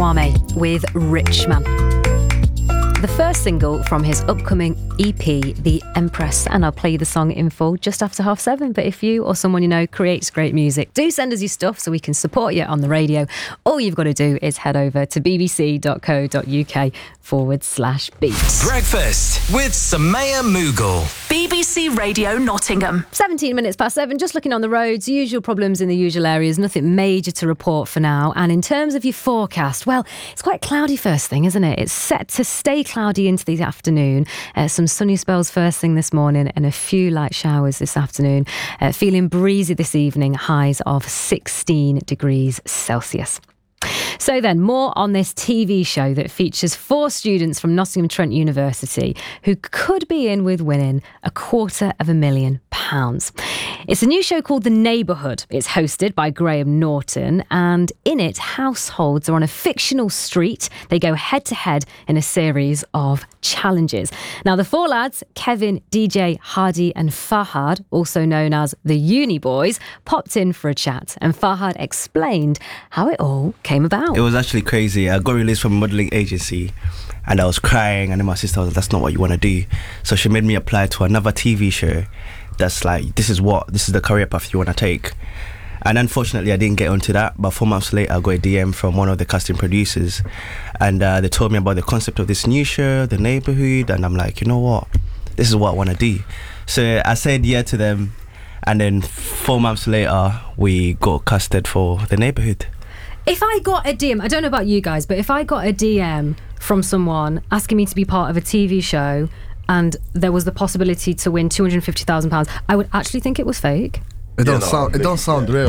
Kwame with Rich Man. The first single from his upcoming EP, The Empress, and I'll play you the song in full just after 7:30. But if you or someone you know creates great music, do send us your stuff so we can support you on the radio. All you've got to do is head over to bbc.co.uk/beats. Breakfast with Samaya Mughal. BBC Radio Nottingham. 17 minutes past 7, just looking on the roads, usual problems in the usual areas, nothing major to report for now. And in terms of your forecast, well, it's quite cloudy first thing, isn't it? It's set to stay cloudy into the afternoon. Some sunny spells first thing this morning and a few light showers this afternoon. Feeling breezy this evening, highs of 16 degrees Celsius. So then, more on this TV show that features 4 students from Nottingham Trent University who could be in with winning £250,000. It's a new show called The Neighbourhood. It's hosted by Graham Norton, and in it, households are on a fictional street. They go head to head in a series of challenges. Now, the 4 lads, Kevin, DJ, Hardy and Fahad, also known as the Uni Boys, popped in for a chat, and Fahad explained how it all came about. It was actually crazy. I got released from a modelling agency and I was crying, and then my sister was like, that's not what you want to do. So she made me apply to another TV show that's like, this is the career path you want to take. And unfortunately I didn't get onto that, but 4 months later I got a DM from one of the casting producers, and they told me about the concept of this new show, The Neighbourhood, and I'm like, you know what, this is what I want to do. So I said yeah to them, and then 4 months later we got casted for The Neighbourhood. If I got a DM, I don't know about you guys, but if I got a DM from someone asking me to be part of a TV show and there was the possibility to win £250,000, I would actually think it was fake. It don't sound real.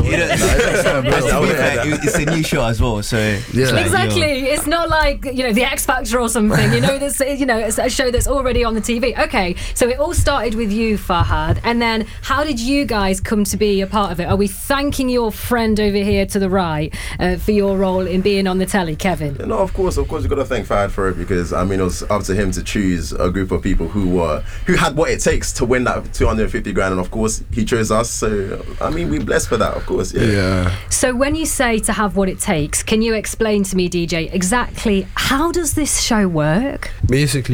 It's a new show as well, so yeah. Exactly. It's not like, the X Factor or something. This, it's a show that's already on the TV. Okay, so it all started with you, Fahad, and then how did you guys come to be a part of it? Are we thanking your friend over here to the right for your role in being on the telly, Kevin? No, of course, you've got to thank Fahad for it, because it was up to him to choose a group of people who had what it takes to win that 250 grand, and of course he chose us. So we're blessed for that, of course. Yeah. So when you say to have what it takes, can you explain to me, DJ, exactly how does this show work? Basically,